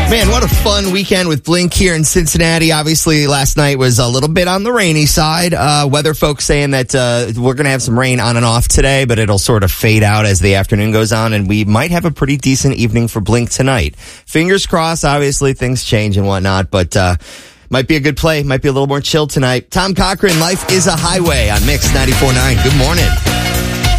Man, what a fun weekend with Blink here in Cincinnati. Obviously, last night was a little bit on the rainy side. Weather folks saying that we're going to have some rain on and off today, but it'll sort of fade out as the afternoon goes on, and we might have a pretty decent evening for Blink tonight. Fingers crossed, obviously, things change and whatnot, but might be a good play. Might be a little more chill tonight. Tom Cochran, Life is a Highway on Mix 94.9. Good morning.